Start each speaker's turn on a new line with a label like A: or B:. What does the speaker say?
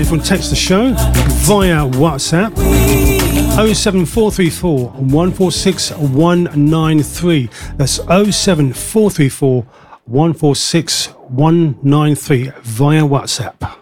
A: if you want to text the show via WhatsApp, 07434 146 193. That's 07434 146 193 via WhatsApp.